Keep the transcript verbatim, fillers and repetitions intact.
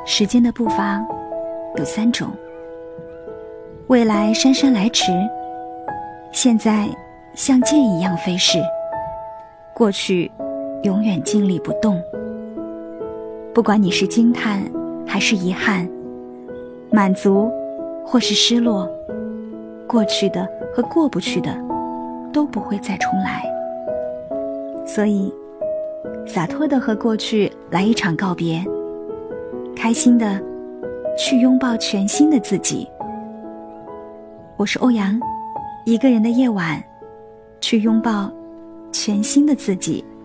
时间的步伐有三种：未来姗姗来迟，现在像箭一样飞逝，过去永远静立不动。不管你是惊叹还是遗憾，满足或是失落，过去的和过不去的都不会再重来。所以洒脱地和过去来一场告别，开心地去拥抱全新的自己。我是欧阳，一个人的夜晚，去拥抱全新的自己。